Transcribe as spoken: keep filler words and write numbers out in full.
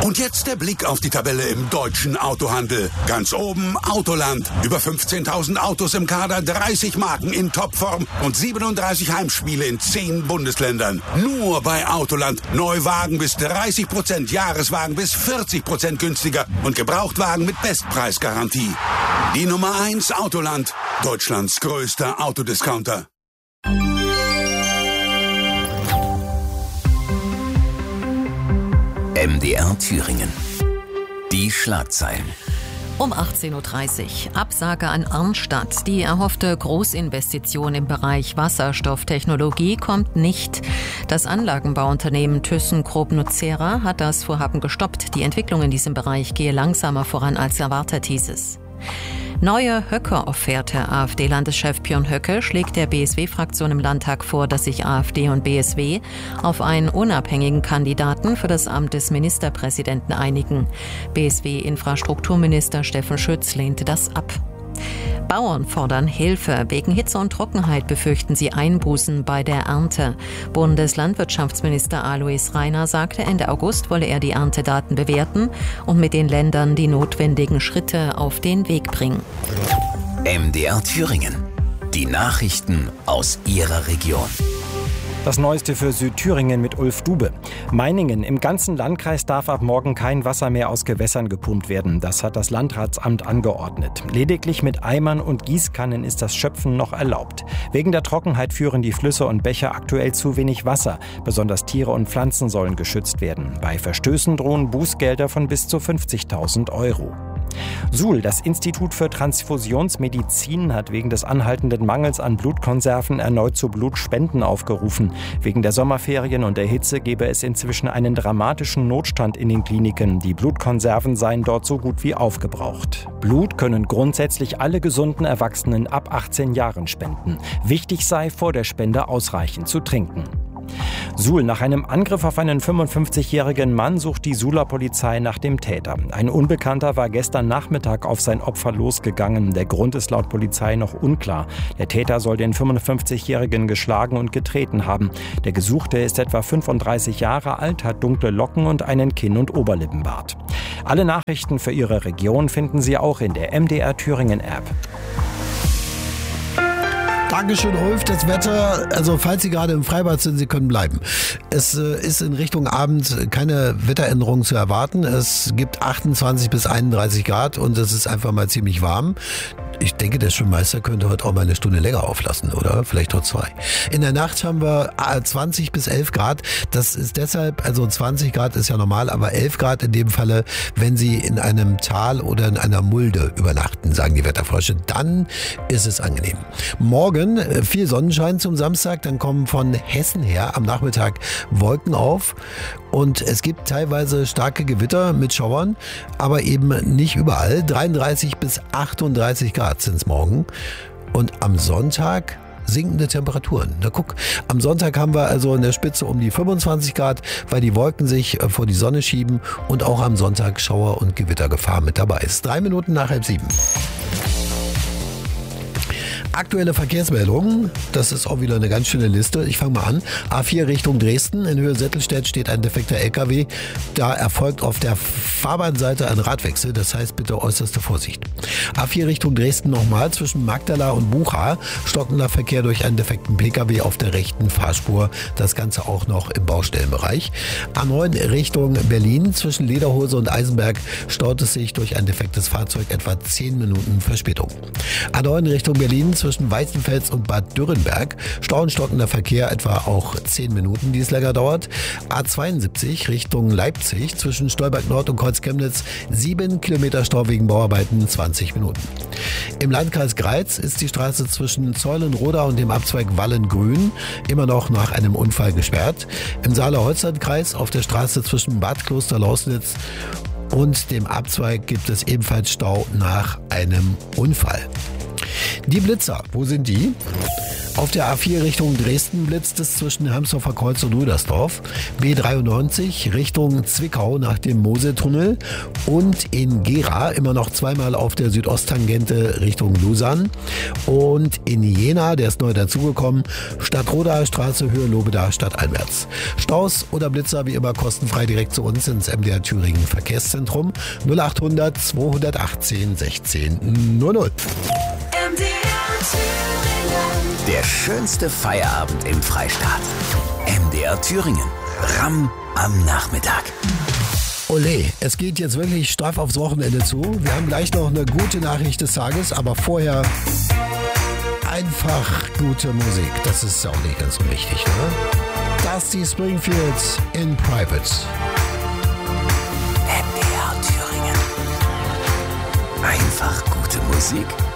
Und jetzt der Blick auf die Tabelle im deutschen Autohandel. Ganz oben Autoland. Über fünfzehntausend Autos im Kader, dreißig Marken in Topform und siebenunddreißig Heimspiele in zehn Bundesländern. Nur bei Autoland. Neuwagen bis dreißig Prozent, Jahreswagen bis vierzig Prozent günstiger und Gebrauchtwagen mit Bestpreisgarantie. Die Nummer eins Autoland. Deutschlands größter Autodiscounter. M D R Thüringen. Die Schlagzeilen. Um achtzehn Uhr dreißig. Absage an Arnstadt. Die erhoffte Großinvestition im Bereich Wasserstofftechnologie kommt nicht. Das Anlagenbauunternehmen ThyssenKrupp Nucera hat das Vorhaben gestoppt. Die Entwicklung in diesem Bereich gehe langsamer voran als erwartet, hieß es. Neue Höcke-Offerte. AfD-Landeschef Björn Höcke schlägt der B S W-Fraktion im Landtag vor, dass sich AfD und B S W auf einen unabhängigen Kandidaten für das Amt des Ministerpräsidenten einigen. B S W-Infrastrukturminister Steffen Schütz lehnte das ab. Bauern fordern Hilfe. Wegen Hitze und Trockenheit befürchten sie Einbußen bei der Ernte. Bundeslandwirtschaftsminister Alois Rainer sagte, Ende August wolle er die Erntedaten bewerten und mit den Ländern die notwendigen Schritte auf den Weg bringen. M D R Thüringen. Die Nachrichten aus Ihrer Region. Das Neueste für Südthüringen mit Ulf Dube. Meiningen. Im ganzen Landkreis darf ab morgen kein Wasser mehr aus Gewässern gepumpt werden. Das hat das Landratsamt angeordnet. Lediglich mit Eimern und Gießkannen ist das Schöpfen noch erlaubt. Wegen der Trockenheit führen die Flüsse und Bäche aktuell zu wenig Wasser. Besonders Tiere und Pflanzen sollen geschützt werden. Bei Verstößen drohen Bußgelder von bis zu fünfzigtausend Euro. Suhl, das Institut für Transfusionsmedizin, hat wegen des anhaltenden Mangels an Blutkonserven erneut zu Blutspenden aufgerufen. Wegen der Sommerferien und der Hitze gebe es inzwischen einen dramatischen Notstand in den Kliniken. Die Blutkonserven seien dort so gut wie aufgebraucht. Blut können grundsätzlich alle gesunden Erwachsenen ab achtzehn Jahren spenden. Wichtig sei, vor der Spende ausreichend zu trinken. Suhl. Nach einem Angriff auf einen fünfundfünfzigjährigen Mann sucht die Suhler Polizei nach dem Täter. Ein Unbekannter war gestern Nachmittag auf sein Opfer losgegangen. Der Grund ist laut Polizei noch unklar. Der Täter soll den fünfundfünfzigjährigen geschlagen und getreten haben. Der Gesuchte ist etwa fünfunddreißig Jahre alt, hat dunkle Locken und einen Kinn- und Oberlippenbart. Alle Nachrichten für Ihre Region finden Sie auch in der M D R Thüringen App. Dankeschön, Ulf. Das Wetter, also falls Sie gerade im Freibad sind, Sie können bleiben. Es äh, ist in Richtung Abend keine Wetteränderung zu erwarten. Es gibt achtundzwanzig bis einunddreißig Grad und es ist einfach mal ziemlich warm. Ich denke, der Schwimmmeister könnte heute auch mal eine Stunde länger auflassen, oder? Vielleicht auch zwei. In der Nacht haben wir zwanzig bis elf Grad. Das ist deshalb, also zwanzig Grad ist ja normal, aber elf Grad in dem Falle, wenn Sie in einem Tal oder in einer Mulde übernachten, sagen die Wetterfrösche. Dann ist es angenehm. Morgen viel Sonnenschein zum Samstag, dann kommen von Hessen her am Nachmittag Wolken auf und es gibt teilweise starke Gewitter mit Schauern, aber eben nicht überall. dreiunddreißig bis achtunddreißig Grad sind es morgen und am Sonntag sinkende Temperaturen. Na guck, am Sonntag haben wir also in der Spitze um die fünfundzwanzig Grad, weil die Wolken sich vor die Sonne schieben und auch am Sonntag Schauer- und Gewittergefahr mit dabei ist. Drei Minuten nach halb sieben. Aktuelle Verkehrsmeldungen, das ist auch wieder eine ganz schöne Liste. Ich fange mal an. A vier Richtung Dresden. In Höhe Settelstedt steht ein defekter L K W. Da erfolgt auf der Fahrbahnseite ein Radwechsel. Das heißt bitte äußerste Vorsicht. A vier Richtung Dresden nochmal. Zwischen Magdala und Bucha stockender Verkehr durch einen defekten P K W auf der rechten Fahrspur. Das Ganze auch noch im Baustellenbereich. A neun Richtung Berlin. Zwischen Lederhose und Eisenberg staut es sich durch ein defektes Fahrzeug etwa zehn Minuten Verspätung. A neun Richtung Berlin. Zwischen Weißenfels und Bad Dürrenberg stauenstockender Verkehr etwa auch zehn Minuten, die es länger dauert. A zweiundsiebzig Richtung Leipzig zwischen Stolberg Nord und Kreuz-Chemnitz sieben Kilometer Stau wegen Bauarbeiten, zwanzig Minuten. Im Landkreis Greiz ist die Straße zwischen Zeulenroda und dem Abzweig Wallengrün immer noch nach einem Unfall gesperrt. Im Saale-Holstein-Kreis auf der Straße zwischen Bad Kloster-Lausnitz und dem Abzweig gibt es ebenfalls Stau nach einem Unfall. Die Blitzer, wo sind die? Auf der A vier Richtung Dresden blitzt es zwischen Hermsdorfer Kreuz und Rüdersdorf. B dreiundneunzig Richtung Zwickau nach dem Moseltunnel. Und in Gera immer noch zweimal auf der Südosttangente Richtung Lausanne. Und in Jena, der ist neu dazugekommen, Stadtrodaer Straße, Höhe Lobeda, Stadtalmerz. Staus oder Blitzer wie immer kostenfrei direkt zu uns ins M D R Thüringen Verkehrszentrum null achthundert zweihundertachtzehn sechzehn null null. M D R Thüringen. Der schönste Feierabend im Freistaat. M D R Thüringen. Ram am Nachmittag. Ole, es geht jetzt wirklich straff aufs Wochenende zu. Wir haben gleich noch eine gute Nachricht des Tages, aber vorher einfach gute Musik. Das ist auch nicht ganz unwichtig, ne? Dusty Springfield in Private. M D R Thüringen. Einfach gute Musik.